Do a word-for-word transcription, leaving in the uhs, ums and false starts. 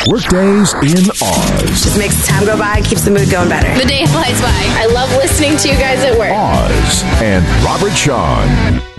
Workdays in Oz. Just makes time go by, keeps the mood going better. The day flies by. I love listening to you guys at work. Oz and Robert Sean.